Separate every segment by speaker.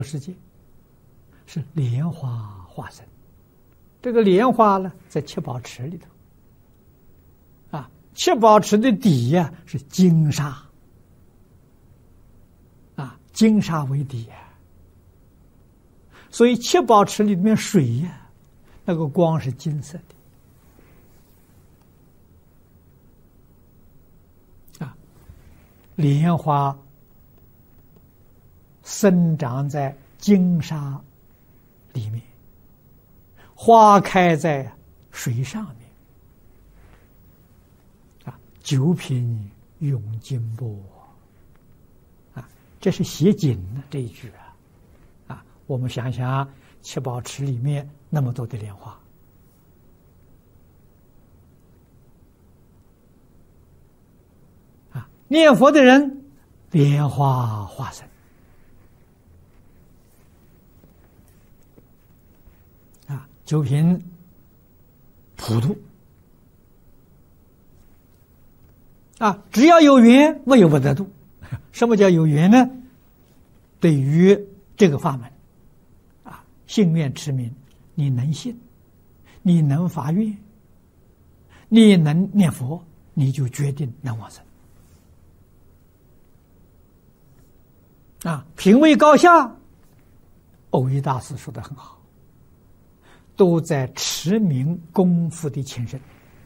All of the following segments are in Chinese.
Speaker 1: 世界是莲花化身。这个莲花呢，在七宝池里头，七宝池的底呀是金沙，金沙为底呀，所以七宝池里面水呀，那个光是金色的，莲花生长在金沙里面，花开在水上面，九品永金波，这是写景的这一句我们想想七宝池里面那么多的莲花，念佛的人莲花化身，九品普度，只要有缘，没有不得度。什么叫有缘呢？对于这个法门，信愿持名，你能信，你能发愿，你能念佛，你就决定能往生。品位高下，蕅益大师说得很好，都在持名功夫的前身。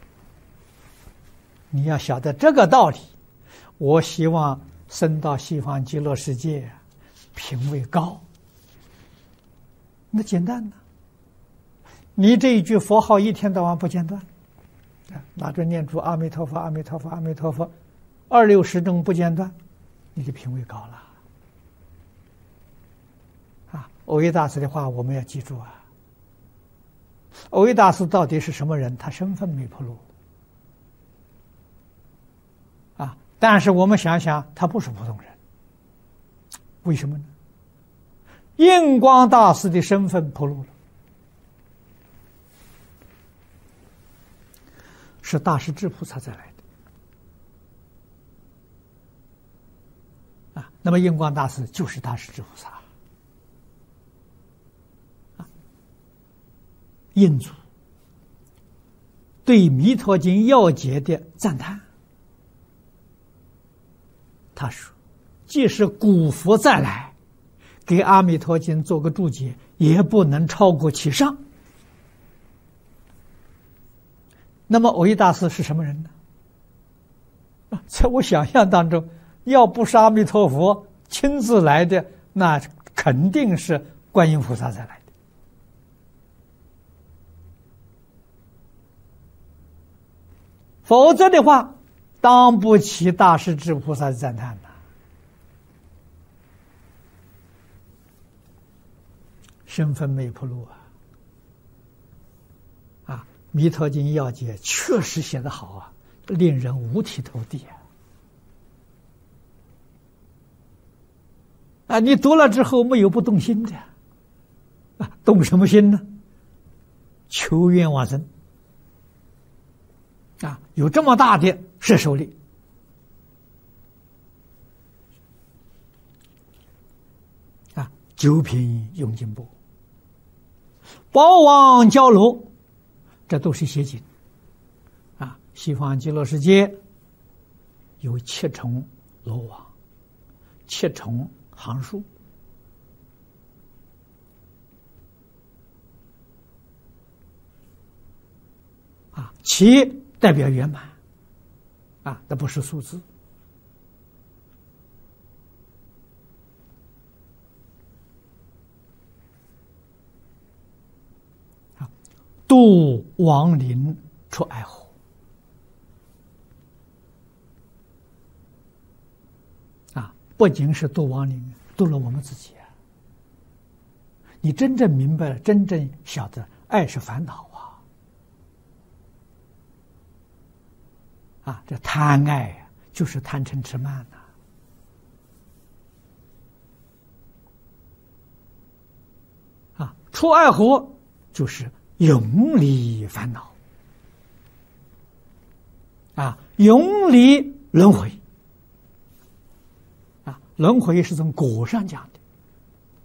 Speaker 1: 你要晓得这个道理，我希望升到西方极乐世界，品位高，那简单呢。你这一句佛号一天到晚不间断，拿着念珠阿弥陀佛阿弥陀佛阿弥陀佛，26时钟不间断，你的品位高了。蕅益大师的话我们要记住蕅益大师到底是什么人？他身份没暴露但是我们想想，他不是普通人，为什么呢？印光大师的身份暴露了，是大势至菩萨再来的那么印光大师就是大势至菩萨。印祖对《弥陀经》要解的赞叹，他说：“即使古佛再来，给《阿弥陀经》做个注解，也不能超过其上。”那么，蕅益大师是什么人呢？在我想象当中，要不是阿弥陀佛亲自来的，那肯定是观音菩萨再来的。否则的话，当不起大势至菩萨的赞叹呐。身份没铺路弥陀经要解确实写得好令人五体投地你读了之后没有不动心的动什么心呢？求愿往生有这么大的摄受力九品永金波，宝王交罗，这都是写景西方极乐世界有7重罗网，7重行树7代表圆满那不是数字度亡灵出爱河不仅是度亡灵，度了我们自己你真正明白了，真正晓得爱是烦恼这贪爱就是贪嗔痴慢出爱河就是永离烦恼永离轮回轮回是从果上讲的